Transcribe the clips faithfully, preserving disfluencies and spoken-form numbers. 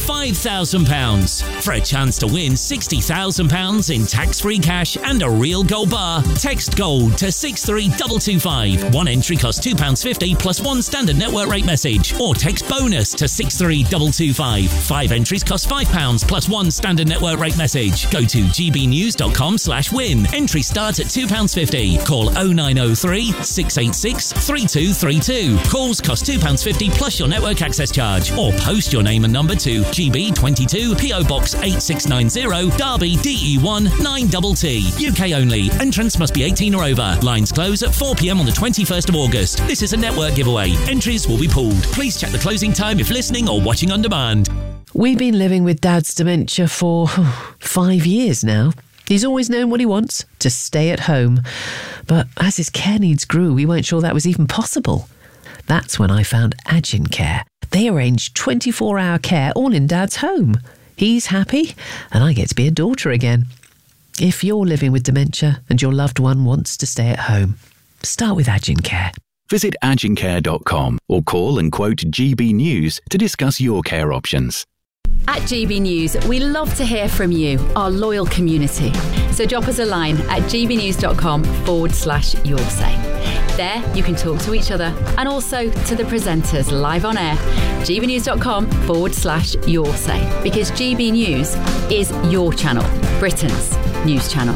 five thousand pounds. For a chance to win sixty thousand pounds in tax-free cash and a real gold bar, text GOLD to six three two two five. One entry costs two pounds fifty plus one standard network rate message. Or text BONUS to six three two two five. Five entries cost five pounds plus one standard network rate message. Go to gbnews.com slash win. Entry starts at two pounds fifty. Call oh nine oh three, six eight six, three two three two. Calls cost two pounds fifty plus your network access charge. Or post your name and number to G B twenty-two, P O Box eight six nine zero, Derby, D E one nine T T. U K only. Entrance must be eighteen or over. Lines close at four p m on the twenty-first of August. This is a network giveaway. Entries will be pooled. Please check the closing time if listening or watching on demand. We've been living with Dad's dementia for five years now. He's always known what he wants, to stay at home. But as his care needs grew, we weren't sure that was even possible. That's when I found Agin Care. They arrange twenty-four hour care all in Dad's home. He's happy, and I get to be a daughter again. If you're living with dementia and your loved one wants to stay at home, start with Agin Care. Visit agin care dot com or call and quote G B News to discuss your care options. At G B News, we love to hear from you, our loyal community. So drop us a line at gbnews.com forward slash your say. There, you can talk to each other and also to the presenters live on air. gbnews.com forward slash your say. Because G B News is your channel, Britain's news channel.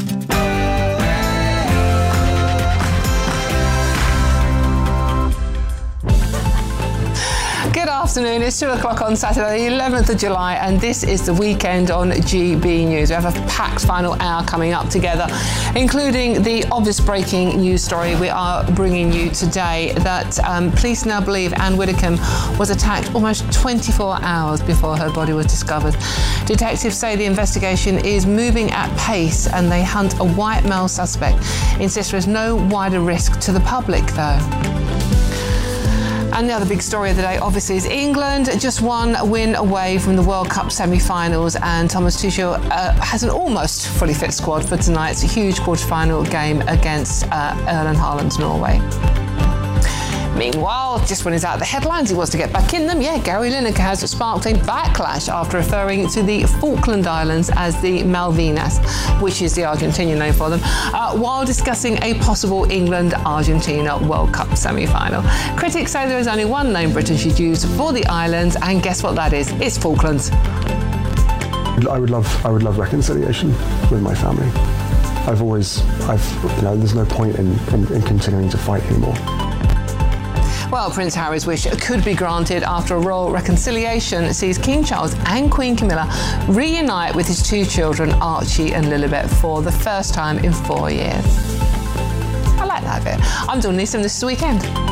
Good afternoon, it's two o'clock on Saturday, the eleventh of July, and this is the weekend on G B News. We have a packed final hour coming up together, including the obvious breaking news story we are bringing you today, that um, police now believe Anne Widdecombe was attacked almost twenty-four hours before her body was discovered. Detectives say the investigation is moving at pace and they hunt a white male suspect. Insist there is no wider risk to the public, though. And the other big story of the day, obviously, is England, just one win away from the World Cup semi-finals, and Thomas Tuchel uh, has an almost fully fit squad for tonight's huge quarter-final game against uh, Erling Haaland's Norway. Meanwhile, just when he's out of the headlines, he wants to get back in them. Yeah, Gary Lineker has sparked a backlash after referring to the Falkland Islands as the Malvinas, which is the Argentinian name for them, uh, while discussing a possible England-Argentina World Cup semi-final. Critics say there is only one name Britain should use for the islands, and guess what that is? It's Falklands. I would love, I would love reconciliation with my family. I've always, I've, you know, there's no point in, in, in continuing to fight anymore. Well, Prince Harry's wish could be granted after a royal reconciliation sees King Charles and Queen Camilla reunite with his two children, Archie and Lilibet, for the first time in four years. I like that bit. I'm Dawn Neeson, this is The Weekend.